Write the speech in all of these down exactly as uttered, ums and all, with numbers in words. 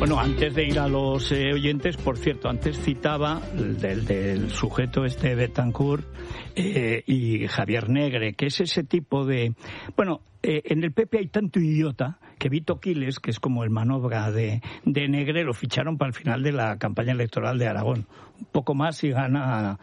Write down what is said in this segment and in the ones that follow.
Bueno, antes de ir a los eh, oyentes, por cierto, antes citaba del, del sujeto este Betancourt eh, y Javier Negre, que es ese tipo de... Bueno, eh, en el P P hay tanto idiota que Vito Quiles, que es como el manobra de, de Negre, lo ficharon para el final de la campaña electoral de Aragón. Un poco más y gana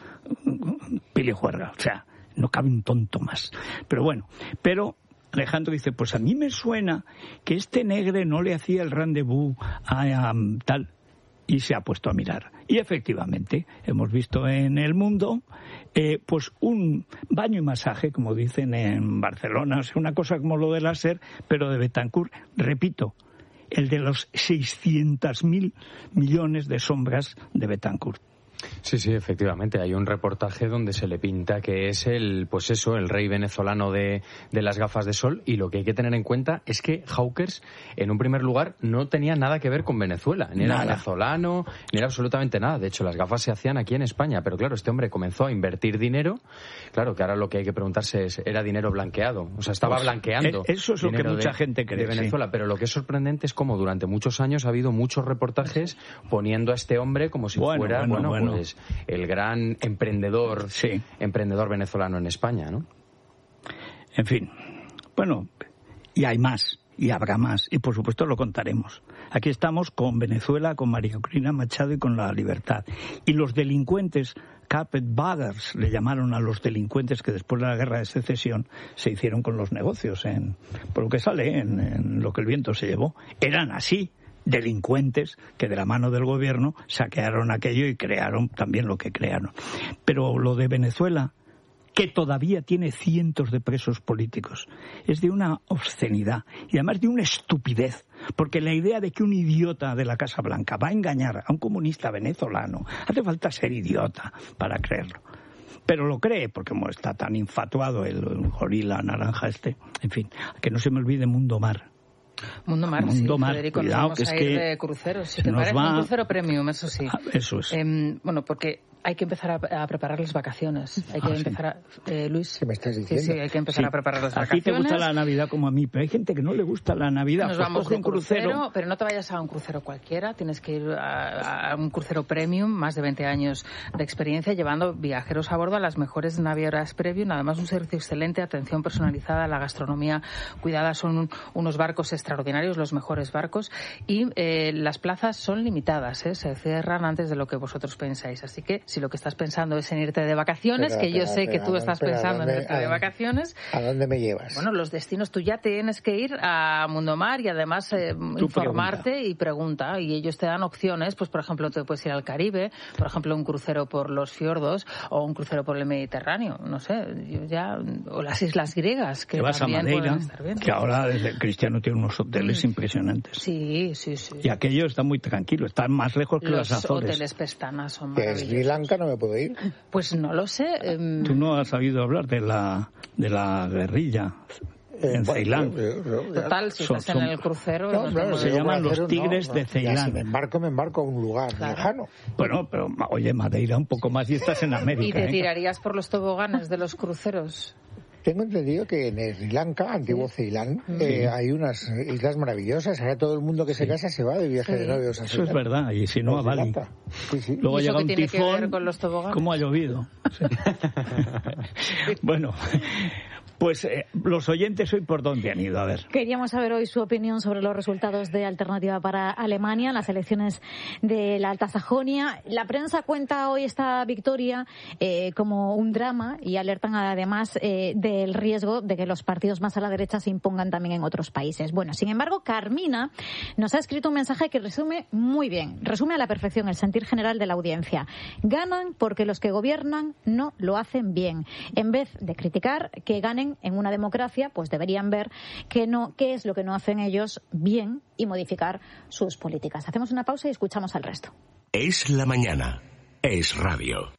Pili Juerga. O sea, no cabe un tonto más. Pero bueno, pero... Alejandro dice, pues a mí me suena que este Negre no le hacía el rendezvous a, a tal, y se ha puesto a mirar. Y efectivamente, hemos visto en El Mundo, eh, pues un baño y masaje, como dicen en Barcelona, o sea, una cosa como lo de láser, pero de Betancourt, repito, el de los seiscientos mil millones de sombras de Betancourt. Sí, sí, efectivamente. Hay un reportaje donde se le pinta que es el, pues eso, el rey venezolano de, de las gafas de sol, y lo que hay que tener en cuenta es que Hawkers, en un primer lugar, no tenía nada que ver con Venezuela. Ni era nada. venezolano, ni era absolutamente nada. De hecho, las gafas se hacían aquí en España. Pero claro, este hombre comenzó a invertir dinero. Claro, que ahora lo que hay que preguntarse es, ¿era dinero blanqueado? O sea, estaba pues, blanqueando. Eso es lo que mucha de, gente cree. De Venezuela. Sí. Pero lo que es sorprendente es cómo durante muchos años ha habido muchos reportajes poniendo a este hombre como si bueno, fuera, bueno, bueno, bueno. pues el gran emprendedor, sí. emprendedor venezolano en España, ¿no? En fin, bueno, y hay más, y habrá más, y por supuesto lo contaremos. Aquí estamos con Venezuela, con María Corina Machado y con La Libertad. Y los delincuentes, carpetbaggers, le llamaron a los delincuentes que después de la guerra de secesión se hicieron con los negocios, en, por lo que sale en, en Lo que el viento se llevó. Eran así. Delincuentes que de la mano del gobierno saquearon aquello y crearon también lo que crearon. Pero lo de Venezuela, que todavía tiene cientos de presos políticos, es de una obscenidad y además de una estupidez, porque la idea de que un idiota de la Casa Blanca va a engañar a un comunista venezolano, hace falta ser idiota para creerlo. Pero lo cree, porque como está tan infatuado el, el gorila naranja este. En fin, que no se me olvide Mundo Mar. Mundo Mar, Mundo sí, Mar, Federico, cuidado, nos vamos que es a ir que de cruceros, si te parece, va... un crucero premium, eso sí. Ah, eso es. Eh, bueno, porque hay que empezar a, a preparar las vacaciones. Hay que ah, empezar sí. a... Eh, Luis. ¿Qué me estás diciendo? Sí, sí, hay que empezar sí. a preparar las a vacaciones. A ti te gusta la Navidad como a mí, pero hay gente que no le gusta la Navidad. Nos pues vamos de un crucero, crucero, pero no te vayas a un crucero cualquiera. Tienes que ir a, a un crucero premium, más de veinte años de experiencia, llevando viajeros a bordo a las mejores navieras premium. Además, un servicio excelente, atención personalizada, la gastronomía cuidada. Son un, unos barcos extraordinarios, los mejores barcos. Y eh, las plazas son limitadas, ¿eh? Se cierran antes de lo que vosotros pensáis. Así que si lo que estás pensando es en irte de vacaciones, pero, que pero, yo sé pero, que tú pero, estás pero, pensando dónde, en irte de vacaciones. ¿A dónde me llevas? Bueno, los destinos, tú ya tienes que ir a Mundo Mar y además eh, informarte pregunta. y pregunta. Y ellos te dan opciones, pues por ejemplo, te puedes ir al Caribe, por ejemplo, un crucero por los fiordos o un crucero por el Mediterráneo, no sé, yo ya, o las islas griegas, que, que vas también a Madeira, pueden estar bien. que ahora desde Cristiano tiene unos hoteles mm. impresionantes. Sí, sí, sí. Y aquello está muy tranquilo, está más lejos que los las Azores. Los hoteles Pestana son ¿Que maravillosos. Sri Lanka no me puedo ir? Pues no lo sé. Eh... Tú no has sabido hablar de la de la guerrilla en eh, Ceilán. Total, si son, estás en el crucero... No, no, no, se llaman los tigres no, de Ceilán. Ya, si me embarco, me embarco a un lugar claro. lejano. Bueno, pero oye, Madeira un poco más y estás en América. ¿Y te ¿eh? tirarías por los toboganes de los cruceros? Tengo entendido que en Sri Lanka, antiguo sí. Ceilán, sí. eh, hay unas islas maravillosas. Ahora todo el mundo que se sí. casa se va de viaje sí. de novios a Eso es verdad, y si no a Bali. Sí, sí. Luego ¿Y eso llega un tiene tifón, que ver con los toboganes? ¿Cómo ha llovido? Sí. Bueno... Pues eh, los oyentes hoy por dónde han ido, a ver. Queríamos saber hoy su opinión sobre los resultados de Alternativa para Alemania en las elecciones de la Alta Sajonia. La prensa cuenta hoy esta victoria eh, como un drama y alertan además eh, del riesgo de que los partidos más a la derecha se impongan también en otros países. Bueno, sin embargo, Carmina nos ha escrito un mensaje que resume muy bien, resume a la perfección el sentir general de la audiencia. Ganan porque los que gobiernan no lo hacen bien. En vez de criticar que ganen en una democracia, pues deberían ver que no, qué es lo que no hacen ellos bien y modificar sus políticas. Hacemos una pausa y escuchamos al resto. Es la mañana. Es radio.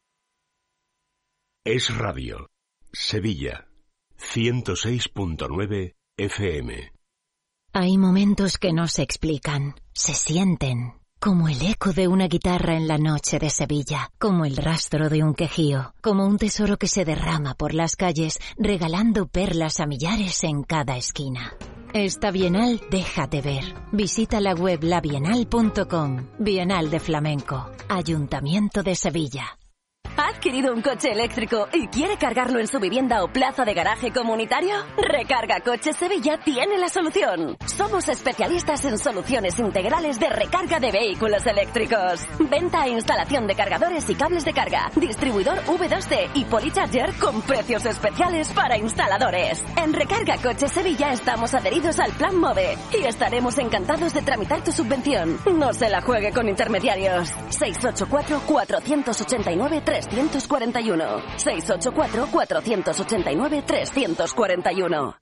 Es radio. Sevilla. ciento seis punto nueve F M. Hay momentos que no se explican, se sienten. Como el eco de una guitarra en la noche de Sevilla, como el rastro de un quejío, como un tesoro que se derrama por las calles, regalando perlas a millares en cada esquina. Esta Bienal déjate ver. Visita la web la bienal punto com. Bienal de Flamenco. Ayuntamiento de Sevilla. ¿Ha adquirido un coche eléctrico y quiere cargarlo en su vivienda o plaza de garaje comunitario? Recarga Coches Sevilla tiene la solución. Somos especialistas en soluciones integrales de recarga de vehículos eléctricos. Venta e instalación de cargadores y cables de carga. Distribuidor V dos T y Polycharger con precios especiales para instaladores. En Recarga Coches Sevilla estamos adheridos al Plan MOVE y estaremos encantados de tramitar tu subvención. No se la juegue con intermediarios. seis ocho cuatro, cuatro ocho nueve, tres cuatro uno. seis ocho cuatro, cuatro ocho nueve, tres cuatro uno.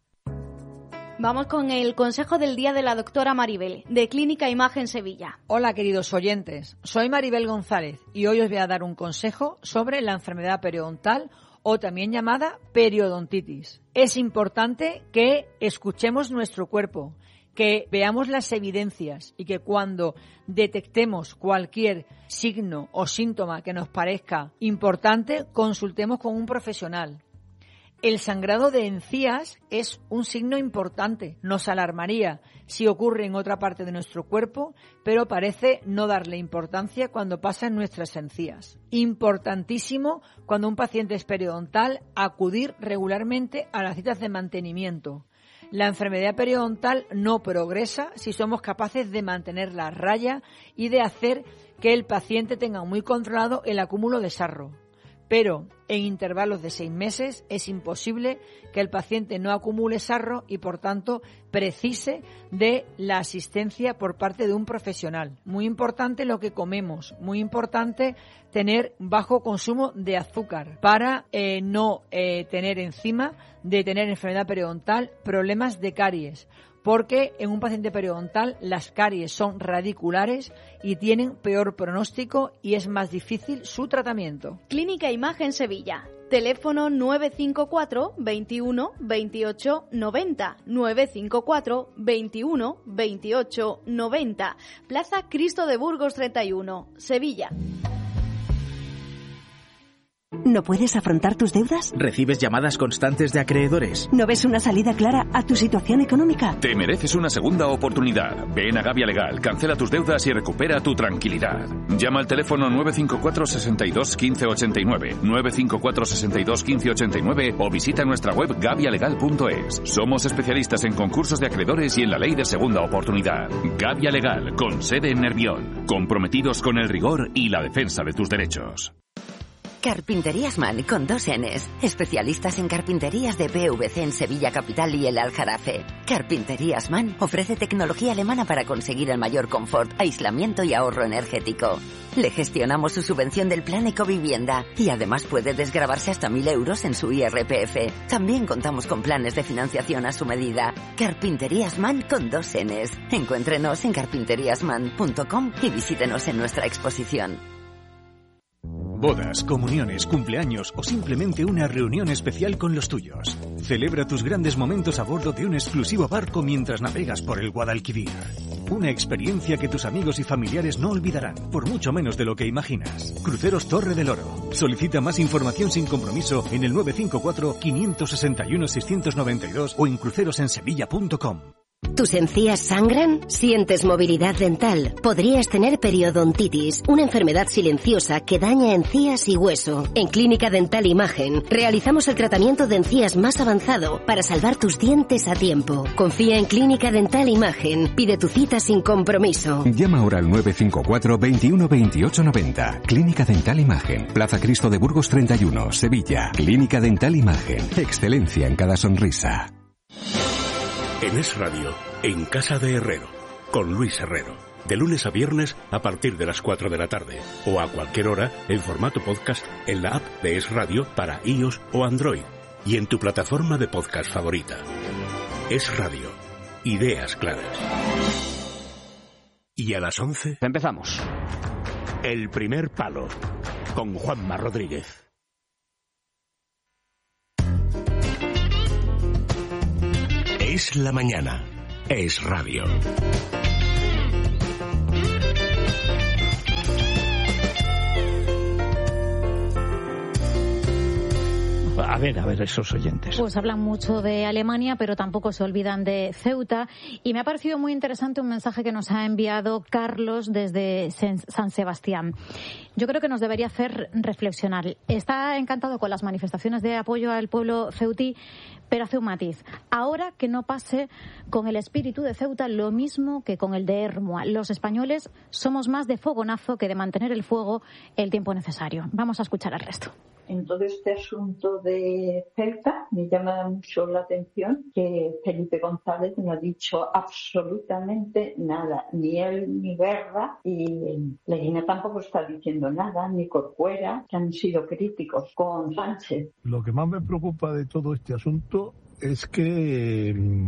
Vamos con el consejo del día de la doctora Maribel, de Clínica Imagen Sevilla. Hola, queridos oyentes. Soy Maribel González y hoy os voy a dar un consejo sobre la enfermedad periodontal o también llamada periodontitis. Es importante que escuchemos nuestro cuerpo, que veamos las evidencias y que cuando detectemos cualquier signo o síntoma que nos parezca importante, consultemos con un profesional. El sangrado de encías es un signo importante. Nos alarmaría si ocurre en otra parte de nuestro cuerpo, pero parece no darle importancia cuando pasa en nuestras encías. Importantísimo cuando un paciente es periodontal acudir regularmente a las citas de mantenimiento. La enfermedad periodontal no progresa si somos capaces de mantener la raya y de hacer que el paciente tenga muy controlado el acúmulo de sarro. Pero en intervalos de seis meses es imposible que el paciente no acumule sarro y, por tanto, precise de la asistencia por parte de un profesional. Muy importante lo que comemos, muy importante tener bajo consumo de azúcar para eh, no eh, tener encima de tener enfermedad periodontal problemas de caries. Porque en un paciente periodontal las caries son radiculares y tienen peor pronóstico y es más difícil su tratamiento. Clínica Imagen Sevilla. Teléfono nueve cinco cuatro, veintiuno, veintiocho, noventa. nueve cinco cuatro, veintiuno, veintiocho, noventa. Plaza Cristo de Burgos treinta y uno, Sevilla. ¿No puedes afrontar tus deudas? ¿Recibes llamadas constantes de acreedores? ¿No ves una salida clara a tu situación económica? Te mereces una segunda oportunidad. Ven a Gavia Legal, cancela tus deudas y recupera tu tranquilidad. Llama al teléfono nueve cinco cuatro, seis dos, uno cinco ocho nueve, nueve cinco cuatro, seis dos, uno cinco ocho nueve o visita nuestra web gavia legal punto es. Somos especialistas en concursos de acreedores y en la ley de segunda oportunidad. Gavia Legal, con sede en Nervión. Comprometidos con el rigor y la defensa de tus derechos. Carpinterías Man con dos N's. Especialistas en carpinterías de P V C en Sevilla Capital y el Aljarafe. Carpinterías Man ofrece tecnología alemana para conseguir el mayor confort, aislamiento y ahorro energético. Le gestionamos su subvención del plan Ecovivienda y además puede desgravarse hasta mil euros en su I R P F. También contamos con planes de financiación a su medida. Carpinterías Man con dos N's. Encuéntrenos en carpinterías man punto com y visítenos en nuestra exposición. Bodas, comuniones, cumpleaños o simplemente una reunión especial con los tuyos. Celebra tus grandes momentos a bordo de un exclusivo barco mientras navegas por el Guadalquivir. Una experiencia que tus amigos y familiares no olvidarán, por mucho menos de lo que imaginas. Cruceros Torre del Oro. Solicita más información sin compromiso en el nueve cinco cuatro, cinco seis uno, seis nueve dos o en crucerosensevilla punto com. ¿Tus encías sangran? ¿Sientes movilidad dental? Podrías tener periodontitis, una enfermedad silenciosa que daña encías y hueso. En Clínica Dental Imagen realizamos el tratamiento de encías más avanzado para salvar tus dientes a tiempo. Confía en Clínica Dental Imagen. Pide tu cita sin compromiso. Llama ahora al nueve cinco cuatro, veintiuno, veintiocho, noventa. Clínica Dental Imagen. Plaza Cristo de Burgos treinta y uno, Sevilla. Clínica Dental Imagen. Excelencia en cada sonrisa. En Es Radio, en Casa de Herrero, con Luis Herrero. De lunes a viernes a partir de las cuatro de la tarde. O a cualquier hora en formato podcast en la app de Es Radio para iOS o Android. Y en tu plataforma de podcast favorita. Es Radio. Ideas claras. Y a las once... Empezamos. El primer palo. Con Juanma Rodríguez. Es la mañana. Es radio. A ver, a ver esos oyentes. Pues hablan mucho de Alemania, pero tampoco se olvidan de Ceuta. Y me ha parecido muy interesante un mensaje que nos ha enviado Carlos desde San Sebastián. Yo creo que nos debería hacer reflexionar. Está encantado con las manifestaciones de apoyo al pueblo ceutí, pero hace un matiz. Ahora que no pase con el espíritu de Ceuta lo mismo que con el de Ermua. Los españoles somos más de fogonazo que de mantener el fuego el tiempo necesario. Vamos a escuchar al resto. En todo este asunto de Ceuta me llama mucho la atención que Felipe González no ha dicho absolutamente nada, ni él ni Guerra, y Leguina tampoco está diciendo nada, ni Corcuera, que han sido críticos con Sánchez. Lo que más me preocupa de todo este asunto es que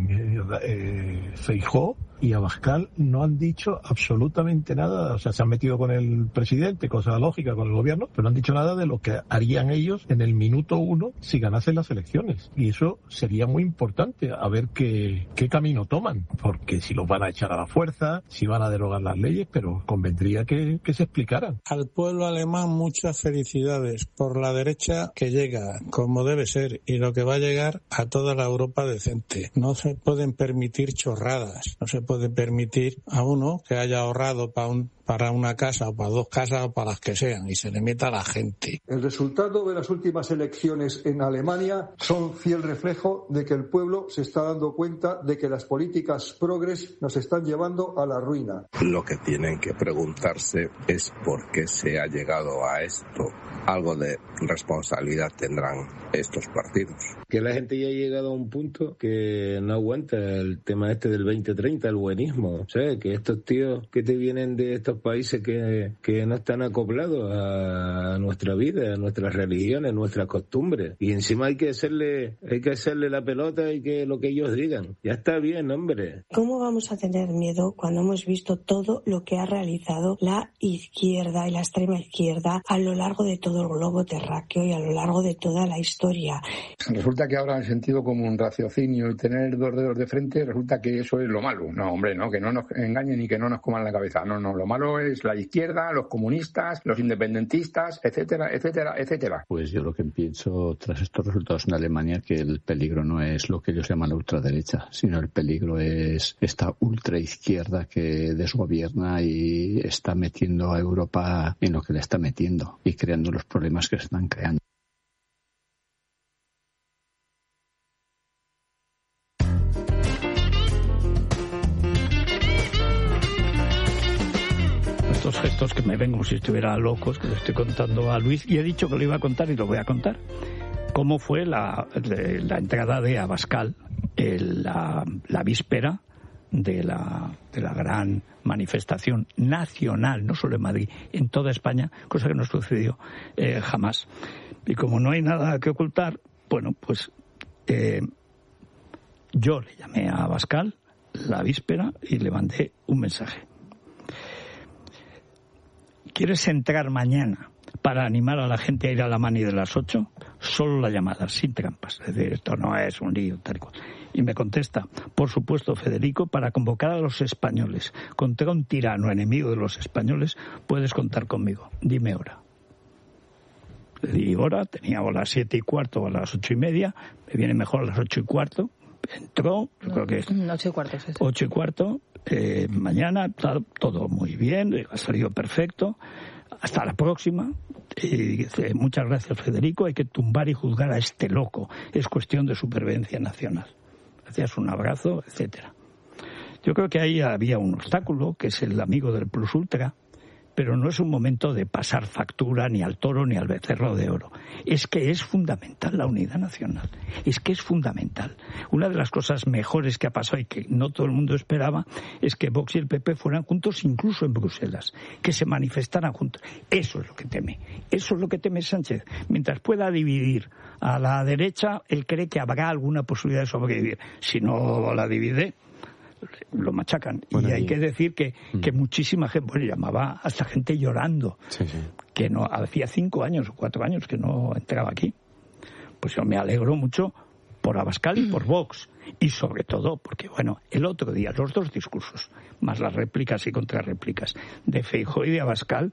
eh, Feijóo y Abascal no han dicho absolutamente nada, o sea, se han metido con el presidente, cosa lógica, con el gobierno, pero no han dicho nada de lo que harían ellos en el minuto uno si ganasen las elecciones. Y eso sería muy importante, a ver qué, qué camino toman, porque si los van a echar a la fuerza, si van a derogar las leyes, pero convendría que, que se explicaran. Al pueblo alemán muchas felicidades por la derecha que llega, como debe ser, y lo que va a llegar a toda la Europa decente. No se pueden permitir chorradas, no se puede permitir a uno que haya ahorrado para un para una casa o para dos casas o para las que sean y se le meta a la gente. El resultado de las últimas elecciones en Alemania son fiel reflejo de que el pueblo se está dando cuenta de que las políticas progres nos están llevando a la ruina. Lo que tienen que preguntarse es por qué se ha llegado a esto. Algo de responsabilidad tendrán estos partidos. Que la gente ya ha llegado a un punto que no aguanta el tema este del veinte treinta, el buenismo. O sea, que estos tíos que te vienen de estos países que, que no están acoplados a nuestra vida, a nuestras religiones, a nuestras costumbres. Y encima hay que hacerle, hay que hacerle la pelota y que lo que ellos digan. Ya está bien, hombre. ¿Cómo vamos a tener miedo cuando hemos visto todo lo que ha realizado la izquierda y la extrema izquierda a lo largo de todo el globo terráqueo y a lo largo de toda la historia? Resulta que ahora el sentido común, raciocinio y tener dos dedos de frente, resulta que eso es lo malo. No, hombre, no, que no nos engañen y que no nos coman la cabeza. No, no, lo malo es la izquierda, los comunistas, los independentistas, etcétera, etcétera, etcétera. Pues yo lo que pienso tras estos resultados en Alemania, que el peligro no es lo que ellos llaman la ultraderecha, sino el peligro es esta ultraizquierda que desgobierna y está metiendo a Europa en lo que le está metiendo y creando los problemas que se están creando. Estos gestos que me ven como si estuviera locos, que le estoy contando a Luis, y he dicho que lo iba a contar y lo voy a contar. ¿Cómo fue la, la entrada de Abascal en la, la víspera de la, de la gran manifestación nacional, no solo en Madrid, en toda España, cosa que no sucedió eh, jamás? Y como no hay nada que ocultar, bueno, pues eh, yo le llamé a Abascal la víspera y le mandé un mensaje. ¿Quieres entrar mañana para animar a la gente a ir a la mani de las ocho? Solo la llamada, sin trampas. Es decir, esto no es un lío, tal cual. Y me contesta, por supuesto, Federico, para convocar a los españoles contra un tirano enemigo de los españoles, puedes contar conmigo. Dime hora. Le di hora, tenía a las siete y cuarto o a las ocho y media, me viene mejor a las ocho y cuarto. Entró, yo no, creo que es ocho y cuarto, sí, sí. ocho y cuarto, eh, mañana, todo, todo muy bien, ha salido perfecto, hasta la próxima. Y dice, muchas gracias, Federico, hay que tumbar y juzgar a este loco, es cuestión de supervivencia nacional. Gracias, un abrazo, etcétera. Yo creo que ahí había un obstáculo, que es el amigo del Plus Ultra, pero no es un momento de pasar factura ni al toro ni al becerro de oro. Es que es fundamental la unidad nacional. Es que es fundamental. Una de las cosas mejores que ha pasado y que no todo el mundo esperaba es que Vox y el P P fueran juntos incluso en Bruselas, que se manifestaran juntos. Eso es lo que teme. Eso es lo que teme Sánchez. Mientras pueda dividir a la derecha, él cree que habrá alguna posibilidad de sobrevivir. Si no la divide, lo machacan. Bueno, y hay y... que decir que, mm. que muchísima gente, bueno, llamaba hasta gente llorando, sí, sí. que no hacía cinco años o cuatro años que no entraba aquí. Pues yo me alegro mucho por Abascal y por Vox, y sobre todo porque, bueno, el otro día los dos discursos, más las réplicas y contrarréplicas de Feijóo y de Abascal,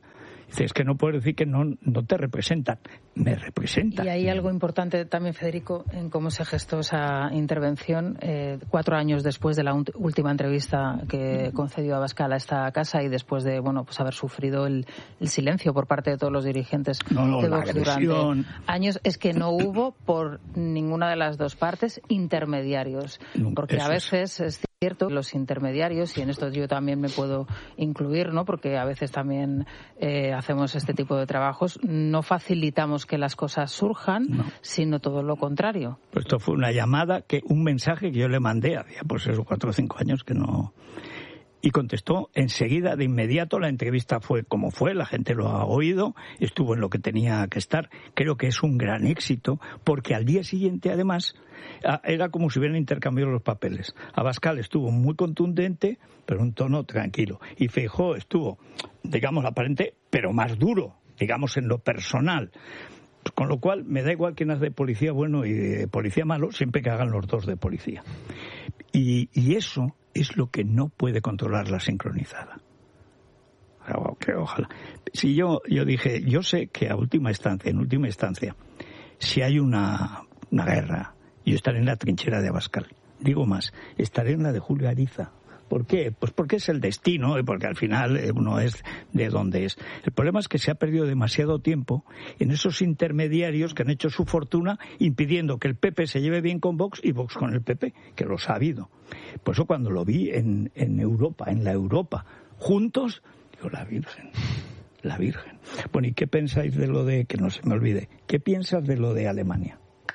Dice, es que no puedo decir que no, no te representan, me representan. Y hay algo importante también, Federico, en cómo se gestó esa intervención eh, cuatro años después de la un- última entrevista que concedió Abascal a esta casa y después de, bueno, pues haber sufrido el, el silencio por parte de todos los dirigentes no, no, de la Vox agresión. durante años. Es que no hubo por ninguna de las dos partes intermediarios, porque Eso a veces es cierto que los intermediarios, y en esto yo también me puedo incluir, ¿no? Porque a veces también eh, hacemos este tipo de trabajos, no facilitamos que las cosas surjan, no. sino todo lo contrario. Pues esto fue una llamada, que un mensaje que yo le mandé, había pues esos cuatro o cinco años que no... Y contestó enseguida, de inmediato. La entrevista fue como fue, la gente lo ha oído, estuvo en lo que tenía que estar. Creo que es un gran éxito, porque al día siguiente, además, era como si hubieran intercambiado los papeles. Abascal estuvo muy contundente, pero un tono tranquilo. Y Feijóo estuvo, digamos, aparente, pero más duro, digamos, en lo personal. Con lo cual, me da igual quién hace de policía bueno y de policía malo, siempre que hagan los dos de policía. Y, y eso es lo que no puede controlar la sincronizada. Que ojalá. Si yo, yo dije, yo sé que a última instancia, en última instancia, si hay una, una guerra, yo estaré en la trinchera de Abascal. Digo más, estaré en la de Julio Ariza. ¿Por qué? Pues porque es el destino y porque al final uno es de donde es. El problema es que se ha perdido demasiado tiempo en esos intermediarios que han hecho su fortuna impidiendo que el P P se lleve bien con Vox y Vox con el P P, que lo ha habido. Por eso cuando lo vi en, en Europa, en la Europa, juntos, digo, la Virgen, la Virgen. Bueno, ¿y qué pensáis de lo de, que no se me olvide, qué piensas de lo de Alemania?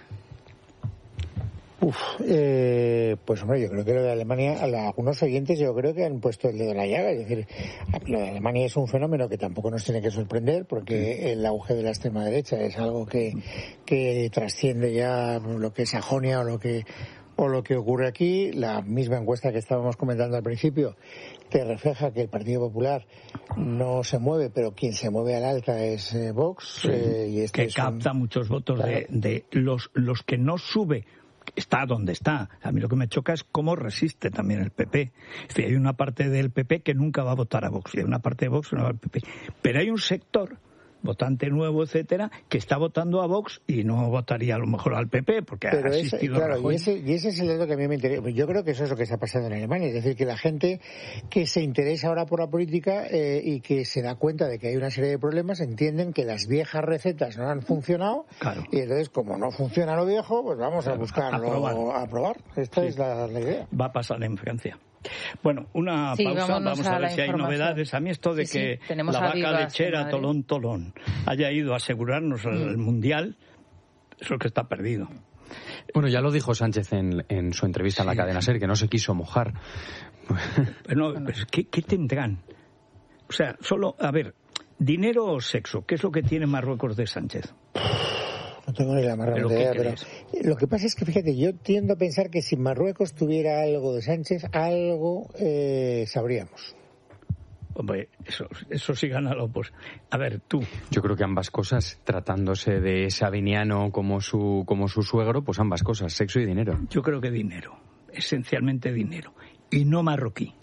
Uf, eh, pues hombre, yo creo que lo de Alemania, a algunos oyentes yo creo que han puesto el dedo en la llaga. Es decir, lo de Alemania es un fenómeno que tampoco nos tiene que sorprender, porque el auge de la extrema derecha es algo que, que trasciende ya lo que es Sajonia o lo que o lo que ocurre aquí. La misma encuesta que estábamos comentando al principio te refleja que el Partido Popular no se mueve, pero quien se mueve al alta es eh, Vox. Sí, eh, y este que es capta un... muchos votos claro. de, de los, los que no sube. Está donde está. A mí lo que me choca es cómo resiste también el P P. Es decir, hay una parte del P P que nunca va a votar a Vox, y hay una parte de Vox que no va al P P. Pero hay un sector, votante nuevo, etcétera, que está votando a Vox y no votaría a lo mejor al P P, porque Pero ha ese, asistido claro, Rajoy. y ese, y ese es el dato que a mí me interesa. Yo creo que eso es lo que está pasando en Alemania. Es decir, que la gente que se interesa ahora por la política eh, y que se da cuenta de que hay una serie de problemas, entienden que las viejas recetas no han funcionado. Claro. Y entonces, como no funciona lo viejo, pues vamos claro, a buscarlo, a probar. A probar. Esta sí. es la, la idea. Va a pasar en Francia. Bueno, una sí, pausa, vamos a, a ver si hay novedades. A mí esto de sí, que sí. la vaca lechera Tolón Tolón haya ido a asegurarnos mm. el Mundial, eso es que está perdido. Bueno, ya lo dijo Sánchez en, en su entrevista sí, en la cadena SER, que no se quiso mojar. Bueno, pues, ¿qué, ¿qué tendrán? O sea, solo, a ver, dinero o sexo, ¿qué es lo que tiene Marruecos de Sánchez? No tengo ni la más remota idea, pero lo que pasa es que, fíjate, yo tiendo a pensar que si Marruecos tuviera algo de Sánchez, algo eh, sabríamos. Hombre, eso, eso sí gana lo pues. A ver, tú. Yo creo que ambas cosas, tratándose de sabiniano como su, como su suegro, pues ambas cosas, sexo y dinero. Yo creo que dinero, esencialmente dinero, y no marroquí.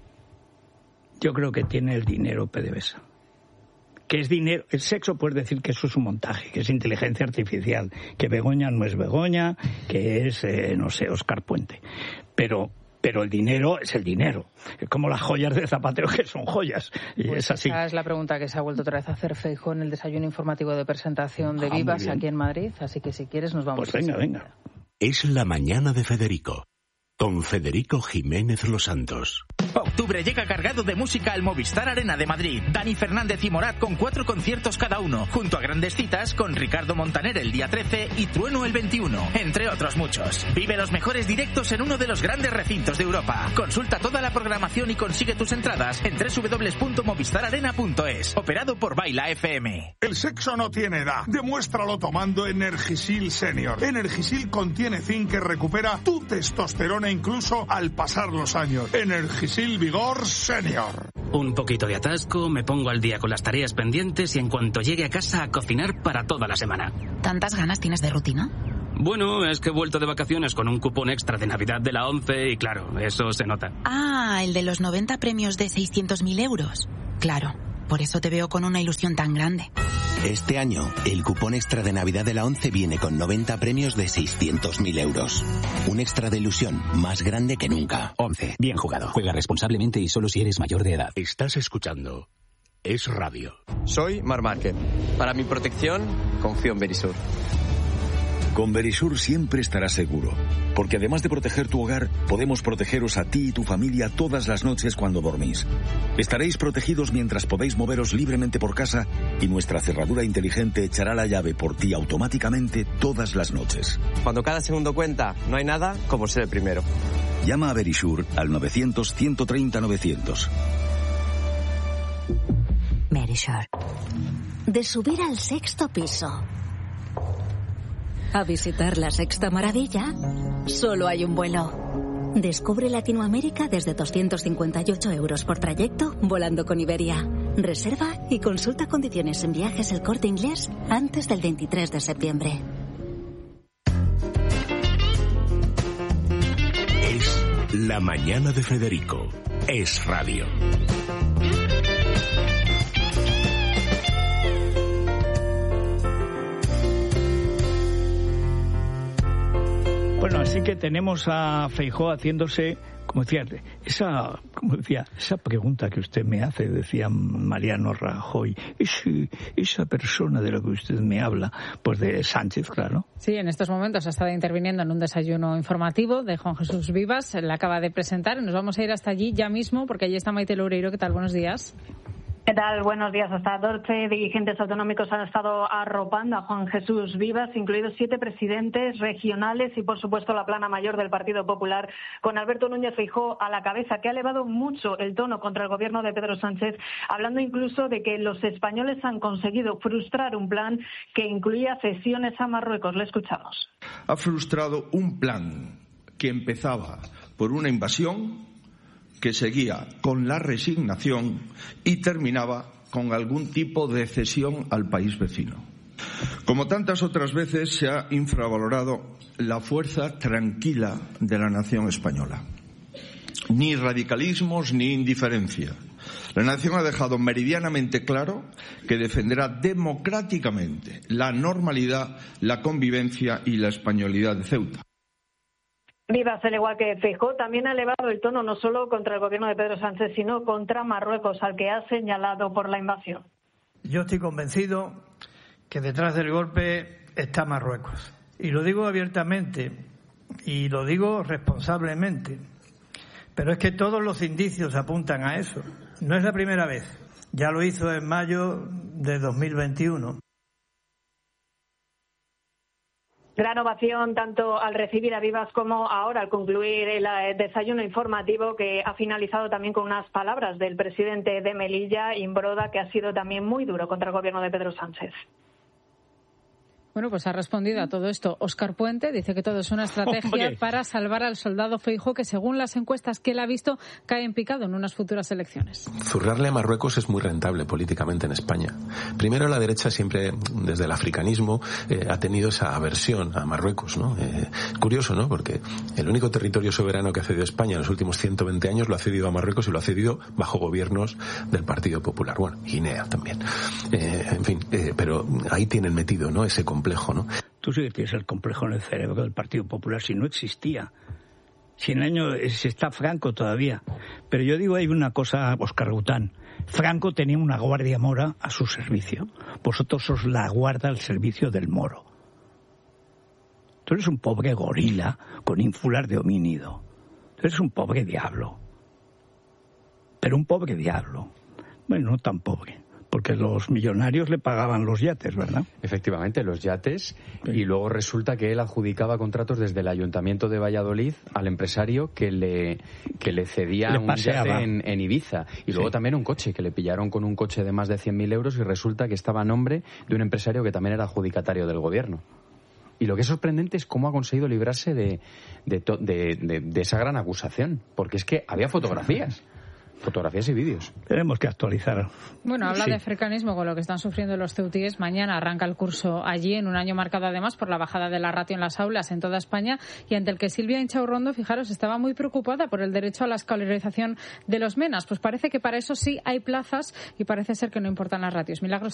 Yo creo que tiene el dinero PDVSA. Que es dinero, el sexo puedes decir que eso es un montaje, que es inteligencia artificial, que Begoña no es Begoña, que es, eh, no sé, Óscar Puente. Pero, pero el dinero es el dinero. Es como las joyas de Zapatero, que son joyas. Y pues es así. Esa es la pregunta que se ha vuelto otra vez a hacer Feijóo en el desayuno informativo de presentación de ah, Vivas aquí en Madrid. Así que si quieres nos vamos. Pues venga, venga. Es la mañana de Federico, con Federico Jiménez Los Santos. Octubre llega cargado de música al Movistar Arena de Madrid. Dani Fernández y Morat con cuatro conciertos cada uno, junto a grandes citas con Ricardo Montaner el día trece y Trueno el veintiuno, entre otros muchos. Vive los mejores directos en uno de los grandes recintos de Europa. Consulta toda la programación y consigue tus entradas en doble u doble u doble u punto movistar arena punto es. Operado por Baila F M. El sexo no tiene edad. Demuéstralo tomando Energisil Senior. Energisil contiene zinc que recupera tu testosterona incluso al pasar los años. Energisil Vigor Senior. Un poquito de atasco, me pongo al día con las tareas pendientes y en cuanto llegue a casa a cocinar para toda la semana. ¿Tantas ganas tienes de rutina? Bueno, es que he vuelto de vacaciones con un cupón extra de Navidad de la ONCE y claro, eso se nota. Ah, el de los noventa premios de seiscientos mil euros. Claro. por eso te veo con una ilusión tan grande. Este año, el cupón extra de Navidad de la ONCE viene con noventa premios de seiscientos mil euros. Un extra de ilusión más grande que nunca. ONCE. Bien jugado. Juega responsablemente y solo si eres mayor de edad. Estás escuchando Es Radio. Soy Mar Márquez. Para mi protección, confío en Verisur. Con Verisur siempre estarás seguro, porque además de proteger tu hogar, podemos protegeros a ti y tu familia todas las noches cuando dormís. Estaréis protegidos mientras podéis moveros libremente por casa y nuestra cerradura inteligente echará la llave por ti automáticamente todas las noches. Cuando cada segundo cuenta, no hay nada como ser el primero. Llama a Verisur al novecientos, ciento treinta, novecientos. Verisur. De subir al sexto piso a visitar la sexta maravilla, solo hay un vuelo. Descubre Latinoamérica desde doscientos cincuenta y ocho euros por trayecto volando con Iberia. Reserva y consulta condiciones en Viajes El Corte Inglés antes del veintitrés de septiembre. Es La Mañana de Federico. Es Radio. Bueno, así que tenemos a Feijóo haciéndose, como decía, esa, como decía, esa pregunta que usted me hace, decía Mariano Rajoy, ese, esa persona de la que usted me habla, pues de Sánchez, claro. Sí, en estos momentos ha estado interviniendo en un desayuno informativo de Juan Jesús Vivas, la acaba de presentar, y nos vamos a ir hasta allí ya mismo, porque allí está Maite Loureiro. ¿Qué tal? Buenos días. ¿Qué tal? Buenos días. Hasta doce dirigentes autonómicos han estado arropando a Juan Jesús Vivas, incluidos siete presidentes regionales y, por supuesto, la plana mayor del Partido Popular, con Alberto Núñez Feijóo a la cabeza, que ha elevado mucho el tono contra el gobierno de Pedro Sánchez, hablando incluso de que los españoles han conseguido frustrar un plan que incluía cesiones a Marruecos. Le escuchamos. Ha frustrado un plan que empezaba por una invasión, que seguía con la resignación y terminaba con algún tipo de cesión al país vecino. Como tantas otras veces, se ha infravalorado la fuerza tranquila de la nación española. Ni radicalismos ni indiferencia. La nación ha dejado meridianamente claro que defenderá democráticamente la normalidad, la convivencia y la españolidad de Ceuta. Vivas, al igual que Feijóo, también ha elevado el tono no solo contra el gobierno de Pedro Sánchez, sino contra Marruecos, al que ha señalado por la invasión. Yo estoy convencido que detrás del golpe está Marruecos. Y lo digo abiertamente y lo digo responsablemente. Pero es que todos los indicios apuntan a eso. No es la primera vez. Ya lo hizo en mayo de dos mil veintiuno. Gran ovación tanto al recibir a Vivas como ahora al concluir el desayuno informativo, que ha finalizado también con unas palabras del presidente de Melilla, Imbroda, que ha sido también muy duro contra el gobierno de Pedro Sánchez. Bueno, pues ha respondido a todo esto Óscar Puente. Dice que todo es una estrategia ¡Hombre! para salvar al soldado Feijóo, que según las encuestas que él ha visto cae en picado en unas futuras elecciones. Zurrarle a Marruecos es muy rentable políticamente en España. Primero, la derecha siempre, desde el africanismo, eh, ha tenido esa aversión a Marruecos, ¿no? Eh, curioso, ¿no? Porque el único territorio soberano que ha cedido España en los últimos ciento veinte años lo ha cedido a Marruecos, y lo ha cedido bajo gobiernos del Partido Popular. Bueno, Guinea también. Eh, en fin, eh, pero ahí tienen metido, ¿no? Ese complejo. complejo, ¿no? Tú sí que tienes el complejo en el cerebro del Partido Popular, si no existía. Si en el año si está Franco todavía. Pero yo digo, hay una cosa, Óscar Gután. Franco tenía una guardia mora a su servicio. Vosotros sos la guarda al servicio del moro. Tú eres un pobre gorila con ínfulas de homínido. Tú eres un pobre diablo. Pero un pobre diablo. Bueno, no tan pobre. Porque los millonarios le pagaban los yates, ¿verdad? Efectivamente, los yates. Sí. Y luego resulta que él adjudicaba contratos desde el Ayuntamiento de Valladolid al empresario que le, que le cedía le un yate en, en Ibiza. Y luego sí. también un coche, que le pillaron con un coche de más de cien mil euros y resulta que estaba a nombre de un empresario que también era adjudicatario del gobierno. Y lo que es sorprendente es cómo ha conseguido librarse de, de, to, de, de, de esa gran acusación. Porque es que había fotografías. fotografías y vídeos. Tenemos que actualizar. Bueno, habla Sí. de africanismo con lo que están sufriendo los ceutíes. Mañana arranca el curso allí, en un año marcado además por la bajada de la ratio en las aulas en toda España, y ante el que Silvia Inchaurrondo, fijaros, estaba muy preocupada por el derecho a la escolarización de los menas. Pues parece que para eso sí hay plazas y parece ser que no importan las ratios. Milagros